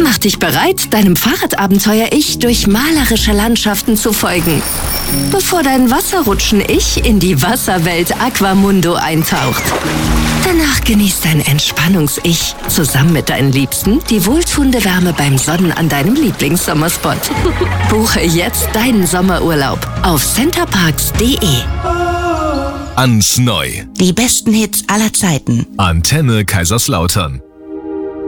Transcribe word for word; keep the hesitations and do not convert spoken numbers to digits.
Mach dich bereit, deinem Fahrradabenteuer-Ich durch malerische Landschaften zu folgen, bevor dein Wasserrutschen-Ich in die Wasserwelt Aquamundo eintaucht. Danach genießt dein Entspannungs-Ich zusammen mit deinen Liebsten die wohltuende Wärme beim Sonnen an deinem Lieblingssommerspot. Buche jetzt deinen Sommerurlaub auf centerparks punkt de. Ans Neu. Die besten Hits aller Zeiten. Antenne Kaiserslautern.